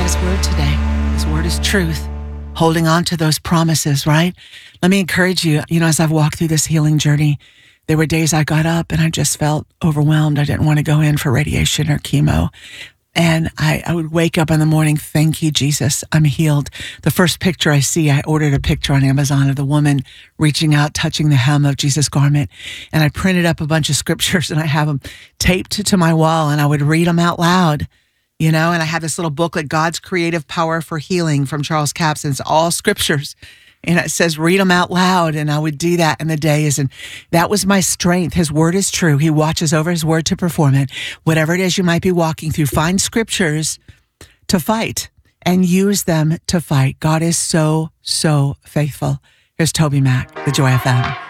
His word today. His word is truth. Holding on to those promises, right? Let me encourage you, as I've walked through this healing journey, there were days I got up and I just felt overwhelmed. I didn't want to go in for radiation or chemo. And I would wake up in the morning, thank you, Jesus, I'm healed. The first picture I see, I ordered a picture on Amazon of the woman reaching out, touching the hem of Jesus' garment. And I printed up a bunch of scriptures and I have them taped to my wall and I would read them out loud, and I have this little booklet, God's Creative Power for Healing from Charles Capps. And it's all scriptures. And it says, read them out loud. And I would do that in the days. And that was my strength. His word is true. He watches over his word to perform it. Whatever it is you might be walking through, find scriptures to fight and use them to fight. God is so, so faithful. Here's Toby Mac, the Joy FM.